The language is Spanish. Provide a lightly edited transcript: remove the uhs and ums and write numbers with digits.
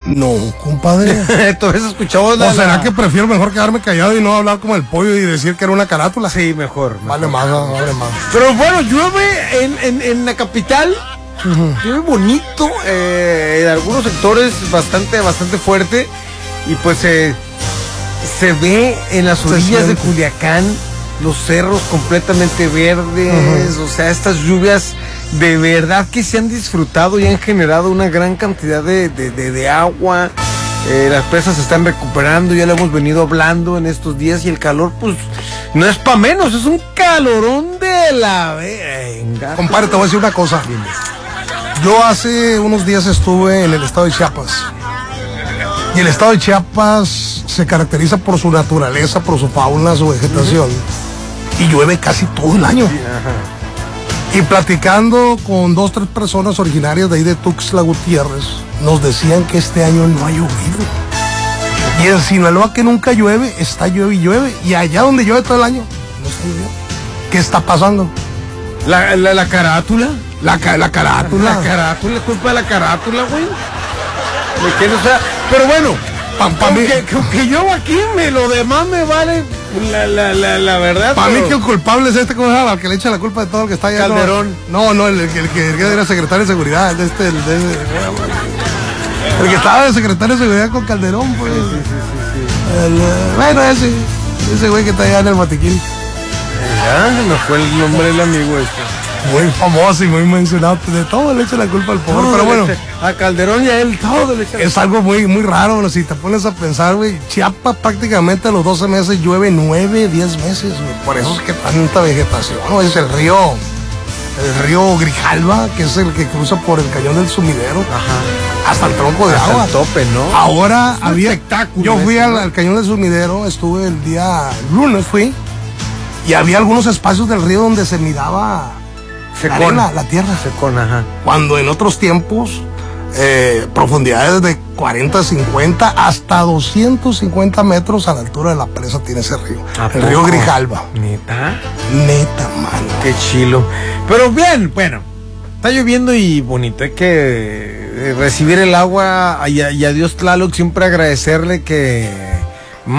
No, compadre. ¿Tú has escuchado ¿O será que prefiero mejor quedarme callado y no hablar como el pollo y decir que era una carátula? Sí, mejor. Vale más, vale más. Pero bueno, llueve en la capital. Llueve bonito. En algunos sectores bastante fuerte. Y pues se ve en las orillas de Culiacán los cerros completamente verdes. O sea, estas lluvias de verdad que se han disfrutado y han generado una gran cantidad de agua. Las presas se están recuperando, ya lo hemos venido hablando en estos días, y el calor pues no es para menos, es un calorón de la venga. Compadre, te voy a decir una cosa. Yo hace unos días estuve en el estado de Chiapas, y el estado de Chiapas se caracteriza por su naturaleza, por su fauna, su vegetación, y llueve casi todo el año. Y platicando con 2, 3 personas originarias de ahí de Tuxtla Gutiérrez, nos decían que este año no ha llovido. Y en Sinaloa, que nunca llueve, está llueve y llueve. Y allá donde llueve todo el año, no está lloviendo. ¿Qué está pasando? La carátula. La carátula. La carátula, es culpa de la carátula, güey. O sea, pero bueno, que yo aquí lo demás me vale la verdad. Para mí que el culpable es este, ¿cómo se llama? El que le echa la culpa de todo lo que está allá. Calderón. No, el que era secretario de seguridad. El que estaba de secretario de seguridad con Calderón, pues. Bueno, ese güey que está allá en el Matiquín. Ya, se me fue el nombre del amigo este. Muy famoso y muy mencionado. De todo le echa la culpa al pobre, pero bueno. A Calderón y a él todo le echa la culpa. Es algo muy, muy raro, bueno, si te pones a pensar, güey. Chiapas prácticamente a los 12 meses llueve 9, 10 meses, güey. Por eso es que tanta vegetación, ¿no? Es el río Grijalva, que es el que cruza por el cañón del Sumidero. Ajá. Hasta el tronco de agua. Hasta el tope, ¿no? Ahora es había espectáculo. Yo fui al cañón del Sumidero, estuve el lunes fui, y había algunos espacios del río donde se miraba la tierra. Secón, ajá. Cuando en otros tiempos, profundidades de 40, 50 hasta 250 metros a la altura de la presa tiene ese río. El río Grijalva. ¿Neta? Neta, mano. Qué chilo. Pero bien, bueno, está lloviendo y bonito. Hay que recibir el agua y a Dios Tlaloc siempre agradecerle que